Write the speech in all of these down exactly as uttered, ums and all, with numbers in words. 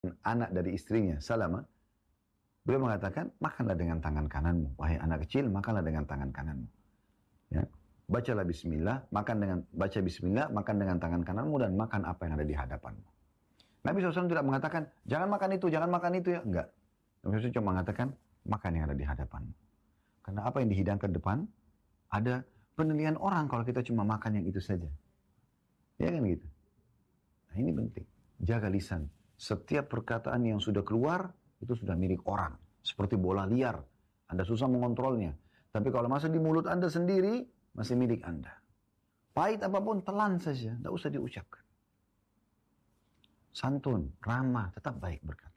anak dari istrinya, Salama, beliau mengatakan, makanlah dengan tangan kananmu. Wahai anak kecil, makanlah dengan tangan kananmu. Ya. Bacalah bismillah, makan dengan baca bismillah, makan dengan tangan kananmu dan makan apa yang ada di hadapanmu. Nabi shallallahu alaihi wasallam tidak mengatakan, jangan makan itu, jangan makan itu ya. Enggak. Nabi shallallahu alaihi wasallam cuma mengatakan, makan yang ada di hadapanmu. Karena apa yang dihidangkan depan, ada penilaian orang kalau kita cuma makan yang itu saja. Ya kan gitu. Nah ini penting. Jaga lisan. Setiap perkataan yang sudah keluar, itu sudah milik orang. Seperti bola liar. Anda susah mengontrolnya. Tapi kalau masih di mulut Anda sendiri, masih milik Anda. Pahit apapun, telan saja. Tidak usah diucapkan. Santun, ramah, tetap baik berkata.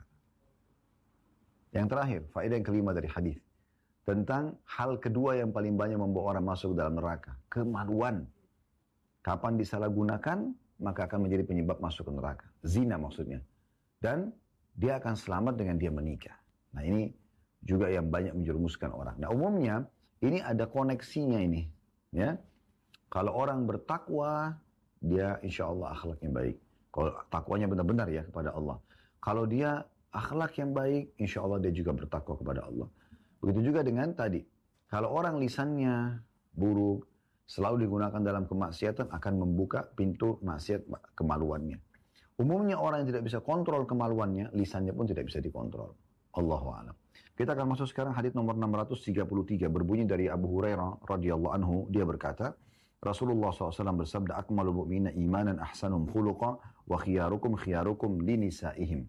Yang terakhir, faedah yang kelima dari hadis. Tentang hal kedua yang paling banyak membawa orang masuk dalam neraka. Kemaluan. Kapan disalahgunakan, maka akan menjadi penyebab masuk ke neraka. Zina maksudnya. Dan dia akan selamat dengan dia menikah. Nah ini juga yang banyak menjerumuskan orang. Nah umumnya ini ada koneksinya ini. Ya, kalau orang bertakwa, dia insya Allah akhlaknya baik. Kalau takwanya benar-benar ya kepada Allah. Kalau dia akhlak yang baik, insya Allah dia juga bertakwa kepada Allah. Begitu juga dengan tadi. Kalau orang lisannya buruk, selalu digunakan dalam kemaksiatan, akan membuka pintu maksiat kemaluannya. Umumnya orang yang tidak bisa kontrol kemaluannya, lisannya pun tidak bisa dikontrol. Allahu a'lam. Kita akan masuk sekarang hadits nomor enam ratus tiga puluh tiga, berbunyi dari Abu Hurairah radhiyallahu anhu. Dia berkata, Rasulullah shallallahu alaihi wasallam bersabda, akmalul mu'mina imanan ahsanum khuluqa wa khiyarukum khiyarukum linisaihim.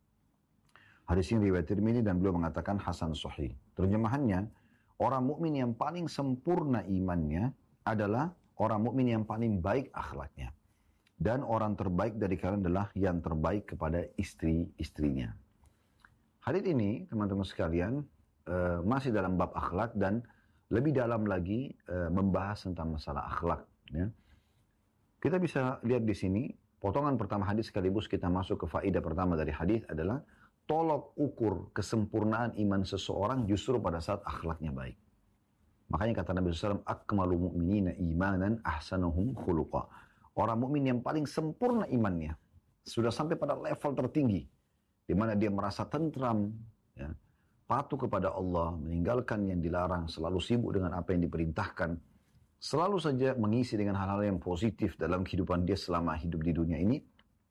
Hadis ini riwayat Tirmidzi dan beliau mengatakan hasan sahih. Terjemahannya, orang mukmin yang paling sempurna imannya adalah orang mukmin yang paling baik akhlaknya. Dan orang terbaik dari kalian adalah yang terbaik kepada istri-istrinya. Hadis ini, teman-teman sekalian, uh, masih dalam bab akhlak dan lebih dalam lagi uh, membahas tentang masalah akhlak. Ya. Kita bisa lihat di sini, potongan pertama hadis sekaligus kita masuk ke faedah pertama dari hadis adalah tolok ukur kesempurnaan iman seseorang justru pada saat akhlaknya baik. Makanya kata Nabi shallallahu alaihi wasallam, akmalu mu'minina imanan ahsanuhum khuluqa. Orang mukmin yang paling sempurna imannya sudah sampai pada level tertinggi, di mana dia merasa tentram, ya, patuh kepada Allah, meninggalkan yang dilarang, selalu sibuk dengan apa yang diperintahkan, selalu saja mengisi dengan hal-hal yang positif dalam kehidupan dia selama hidup di dunia ini,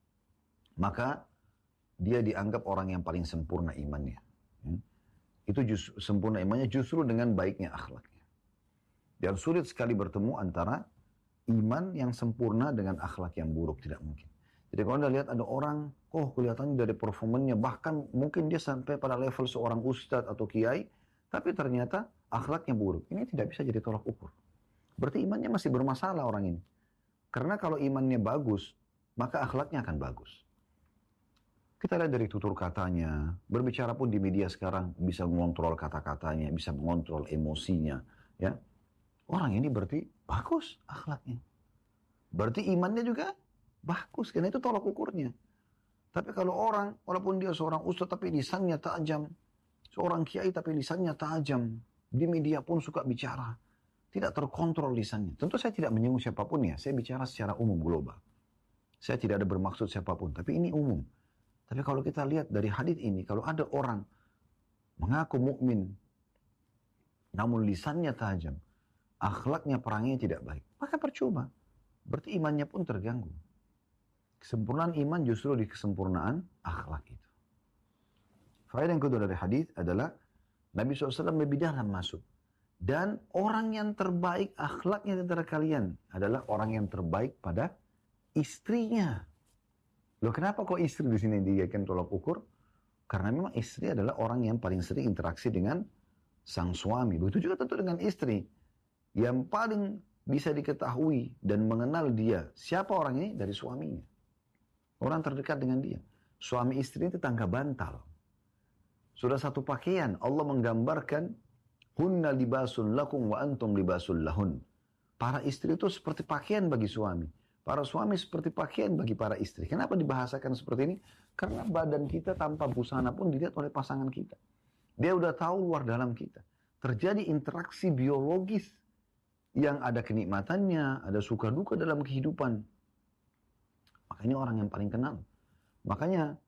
maka dia dianggap orang yang paling sempurna imannya. Ya. Itu just, sempurna imannya justru dengan baiknya akhlaknya. Dan sulit sekali bertemu antara iman yang sempurna dengan akhlak yang buruk, tidak mungkin. Jadi kalau Anda lihat ada orang, oh kelihatannya dari performanya, bahkan mungkin dia sampai pada level seorang ustadz atau kiai, tapi ternyata akhlaknya buruk. Ini tidak bisa jadi tolak ukur. Berarti imannya masih bermasalah orang ini. Karena kalau imannya bagus, maka akhlaknya akan bagus. Kita lihat dari tutur katanya, berbicara pun di media sekarang bisa mengontrol kata-katanya, bisa mengontrol emosinya, ya. Orang ini berarti bagus akhlaknya. Berarti imannya juga bagus, karena itu tolak ukurnya. Tapi kalau orang, walaupun dia seorang ustaz tapi lisannya tajam, seorang kiai tapi lisannya tajam, di media pun suka bicara, tidak terkontrol lisannya. Tentu saya tidak menyinggung siapapun ya, saya bicara secara umum global. Saya tidak ada bermaksud siapapun, tapi ini umum. Tapi kalau kita lihat dari hadis ini, kalau ada orang mengaku mukmin, namun lisannya tajam, akhlaknya perangnya tidak baik, maka percuma. Berarti imannya pun terganggu. Kesempurnaan iman justru di kesempurnaan akhlak itu. Faedah yang kedua dari hadis adalah Nabi shallallahu alaihi wasallam lebih dalam masuk. Dan orang yang terbaik akhlaknya di antara kalian adalah orang yang terbaik pada istrinya. Loh kenapa kok istri di sini dijadikan tolak ukur? Karena memang istri adalah orang yang paling sering interaksi dengan sang suami. Begitu juga tentu dengan istri. Yang paling bisa diketahui dan mengenal dia, siapa orang ini? Dari suaminya. Orang terdekat dengan dia. Suami istri itu tangga bantal. Sudah satu pakaian, Allah menggambarkan, hunna libasun lakum wa antum libasul lahun. Para istri itu seperti pakaian bagi suami. Para suami seperti pakaian bagi para istri. Kenapa dibahasakan seperti ini? Karena badan kita tanpa busana pun dilihat oleh pasangan kita. Dia udah tahu luar dalam kita. Terjadi interaksi biologis yang ada kenikmatannya, ada suka duka dalam kehidupan. Makanya orang yang paling kenal. Makanya